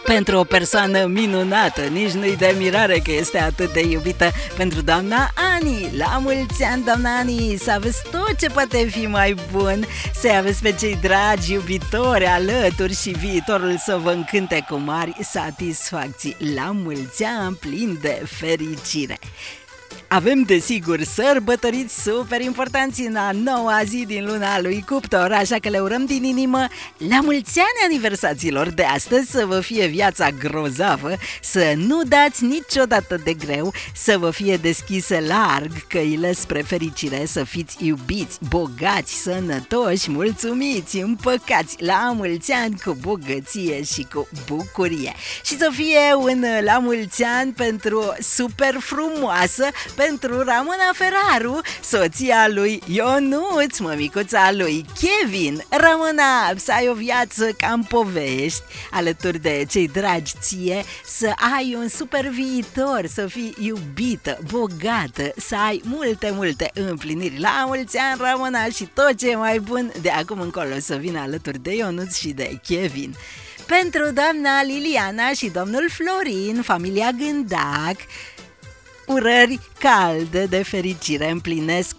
Pentru o persoană minunată, nici nu-i de mirare că este atât de iubită. Pentru doamna Ani, la mulți ani, doamna Ani, să aveți tot ce poate fi mai bun, să aveți pe cei dragi iubitori alături și viitorul să vă încânte cu mari satisfacții. La mulți ani, plin de fericire. Avem, desigur, sărbătoriți super importanți în a noua zi din luna lui Cuptor, așa că le urăm din inimă la mulți ani aniversaților de astăzi, să vă fie viața grozavă, să nu dați niciodată de greu, să vă fie deschise larg căile spre fericire, să fiți iubiți, bogați, sănătoși, mulțumiți, împăcați, la mulți ani cu bogăție și cu bucurie. Și să fie un la mulți ani pentru super frumoasă, pentru Ramona Ferraru, soția lui Ionuț, mămicuța lui Kevin. Ramona, să ai o viață ca în povești, alături de cei dragi ție, să ai un super viitor, să fii iubită, bogată, să ai multe împliniri. La mulți ani, Ramona, și tot ce e mai bun de acum încolo să vină alături de Ionuț și de Kevin. Pentru doamna Liliana și domnul Florin, familia Gândac, urări calde de fericire, împlinesc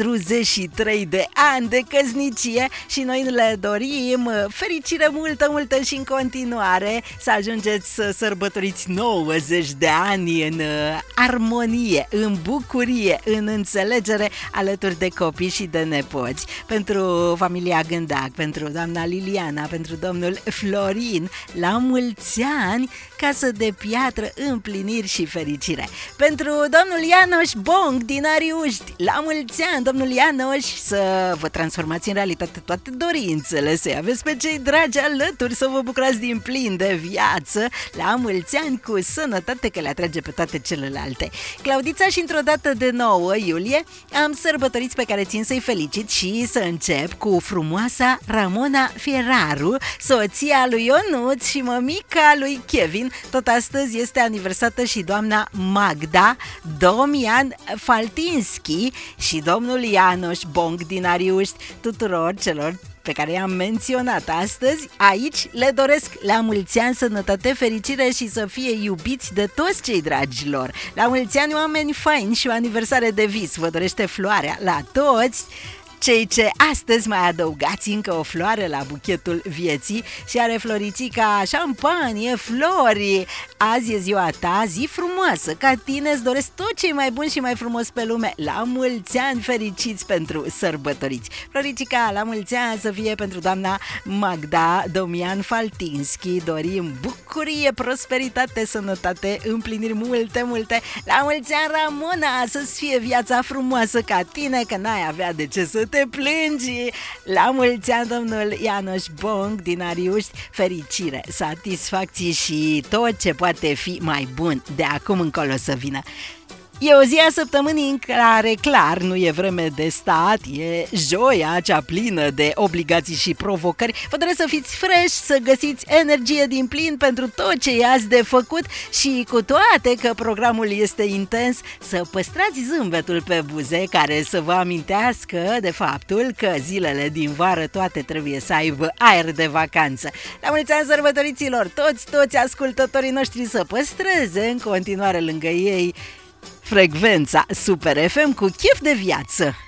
43 de ani de căsnicie și noi le dorim fericire multă și în continuare, să ajungeți să sărbătoriți 90 de ani în armonie, în bucurie, în înțelegere, alături de copii și de nepoți. Pentru familia Gândac, pentru doamna Liliana, pentru domnul Florin, la mulți ani, casă de piatră, împliniri și fericire. Pentru domnul Ianoș Bong din Ariuști, la mulți ani, domnul Ianoș, să vă transformați în realitate toate dorințele, să aveți pe cei dragi alături, să vă bucurați din plin de viață, la mulți ani cu sănătate, că le atrage pe toate celelalte. Claudița și într-o dată de 9 iulie am sărbătoriți pe care țin să-i felicit și să încep cu frumoasa Ramona Ferraru, soția lui Ionuț și mămica lui Kevin. Tot astăzi este aniversată și doamna Magda Domian Faltinski și domnul Ianoș Bong din Ariuști. Tuturor celor pe care i-am menționat astăzi aici le doresc la mulți ani, sănătate, fericire și să fie iubiți de toți cei dragi lor. La mulți ani, oameni faini, și o aniversare de vis vă dorește Floarea la toți cei ce astăzi mai adăugați încă o floare la buchetul vieții și are Floricica șampanie, flori. Azi e ziua ta, zi frumoasă, ca tine îți doresc tot ce e mai bun și mai frumos pe lume. La mulți ani fericiți pentru sărbătoriți. Floricica, la mulți ani să fie pentru doamna Magda Domian Faltinski. Dorim bucurie, prosperitate, sănătate, împliniri multe. La mulți ani, Ramona, să-ți fie viața frumoasă ca tine, că n-ai avea de ce să te plângi. La mulți ani, domnul Ianoș Bong din Ariuști, fericire, satisfacție și tot ce poate fi mai bun de acum încolo să vină. E o zi a săptămânii în care clar nu e vreme de stat, e joia cea plină de obligații și provocări. Vă doresc să fiți fresh, să găsiți energie din plin pentru tot ce e azi de făcut și cu toate că programul este intens, să păstrați zâmbetul pe buze, care să vă amintească de faptul că zilele din vară toate trebuie să aibă aer de vacanță. La mulți ani sărbătoriților, toți ascultătorii noștri, să păstreze în continuare lângă ei frecvența Super FM cu chef de viață.